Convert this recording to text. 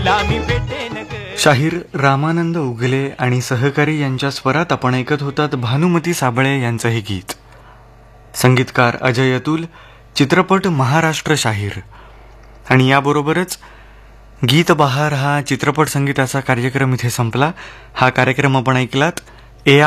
शाहीर रामानंद उगले आणि सहकारी यांच्या स्वरात आपण ऐकत होतात भानुमती साबळे यांचं हे गीत. संगीतकार अजय अतुल, चित्रपट महाराष्ट्र शाहीर. आणि याबरोबरच गीत बहार हा चित्रपट संगीताचा कार्यक्रम इथे संपला. हा कार्यक्रम आपण ऐकलात